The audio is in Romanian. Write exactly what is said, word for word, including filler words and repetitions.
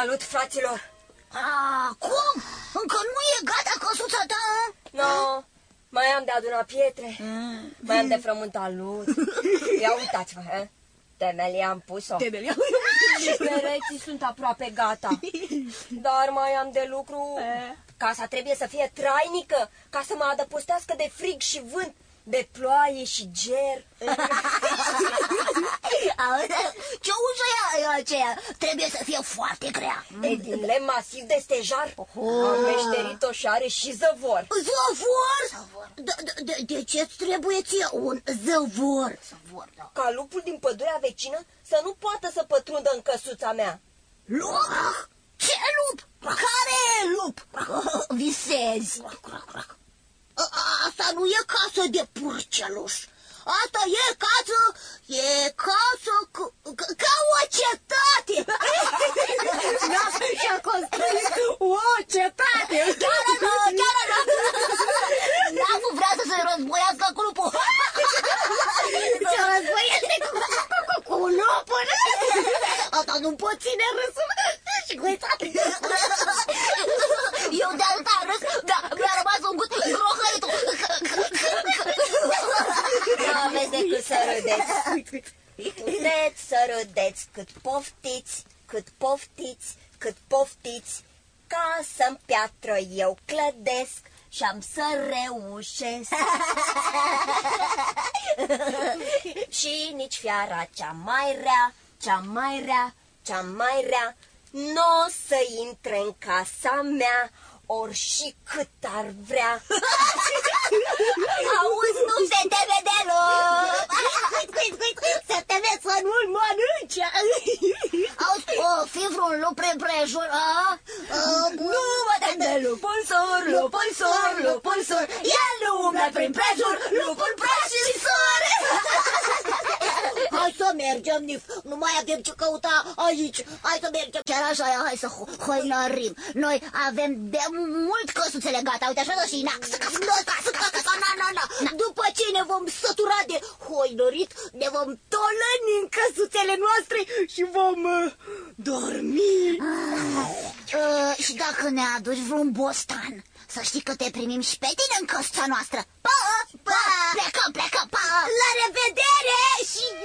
Salut, fraților! A, cum? Încă nu e gata căsuța ta? No, mai am de adunat pietre, mm. mai am de frământat lut. Ia uitați-vă, he? Temelia am pus-o. Temelia? Și pereții sunt aproape gata. Dar mai am de lucru. Casa trebuie să fie trainică, ca să mă adăpostească de frig și vânt, de ploaie și ger. Ce ușă e aceea? Trebuie să fie foarte grea. E din lemn masiv de stejar. Oh. Am meșterit-o și are și zăvor. Zăvor? De, de, de ce-ți trebuie ție un zăvor? Zăvor, da. Ca lupul din pădurea vecină să nu poată să pătrundă în căsuța mea. Lup? Ce lup? Care lup? Visezi. Asta nu e casă de purceluș. Asta e casă, e casă ca, ca o cetate. Și-a construit o cetate. Chiar nu, chiar nu. N-am vrea să se războiască cu lupul. Se războiește cu, cu, cu lupul. Asta nu pot ține râsul. Și guițat. Eu de atâta râs, dar mi-a rămas un gust rohăitul. Nu aveți decât să râdeți. Puteți să râdeți cât poftiți, cât poftiți, cât poftiți. Ca să-mi piatră eu clădesc și am să reușesc. Și nici fiara cea mai rea, cea mai rea, cea mai rea n-o să intre în casa mea, ori și cât ar vrea. Auzi, nu se teme deloc. Se teme să nu-l mănânce. Auzi, o fi vreun lup prin prejur? Nu mă tem de lupul sur, lupul sur, lupul sur. El nu umblă prin prejur, lupul praf și sur. Hai să mergem, Nif, nu mai avem ce căuta aici. Hai să mergem. Chiar așa, hai să hoinărim. Noi avem de mult căsuțele gata. Uite așa și na. După ce ne vom sătura de hoinărit, ne vom tolăni în căsuțele noastre și vom uh, dormi. Ah, uh, și dacă ne aduci vreun bostan, să știi că te primim și pe tine în căsuța noastră. Pa! Pa! Plecăm, plecăm, pa! La revedere! Și